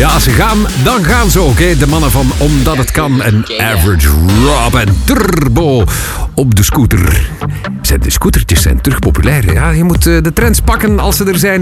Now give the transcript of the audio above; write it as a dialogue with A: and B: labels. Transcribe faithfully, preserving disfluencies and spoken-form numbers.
A: Ja, als ze gaan, dan gaan ze ook. Hè. De mannen van Omdat het kan en Average Rob en Turbo op de scooter. De scootertjes zijn terug populair. Ja, je moet de trends pakken als ze er zijn.